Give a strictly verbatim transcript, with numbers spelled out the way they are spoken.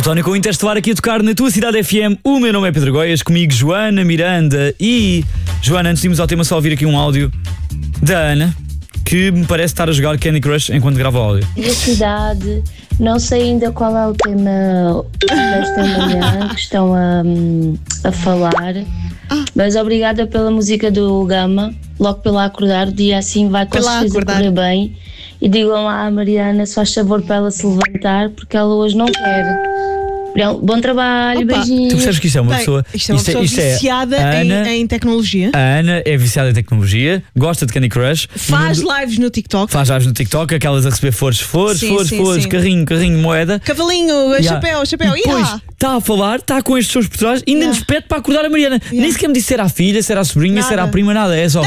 António com o Interestelar aqui a tocar na tua cidade F M. O meu nome é Pedro Goias, comigo Joana Miranda e... Joana, antes de irmos ao tema, só ouvir aqui um áudio da Ana, que me parece estar a jogar Candy Crush enquanto grava o áudio. Da cidade, não sei ainda qual é o tema desta manhã que estão a, a falar, mas obrigada pela música do Gama, logo pela acordar, o dia assim vai com Pela certeza acordar. correr bem. E digam lá à Mariana, se faz favor para ela se levantar, porque ela hoje não quer. Bom trabalho, Opa, beijinhos. Tu percebes que isto é uma Bem, pessoa... isto é uma pessoa isto é- viciada a Ana, em, em tecnologia. A Ana é viciada em tecnologia, gosta de Candy Crush. Faz no- lives no TikTok. Faz lives no TikTok, aquelas a receber flores, flores, Sim, flores, sim, flores, sim. carrinho, carrinho, moeda. Cavalinho, Yeah. chapéu, chapéu. E depois Ia! está a falar, está com estes sons por trás, ainda Yeah. nos pede para acordar a Mariana. Nem sequer me disse se era a filha, se era a sobrinha, se era a Nada. prima, nada. É só.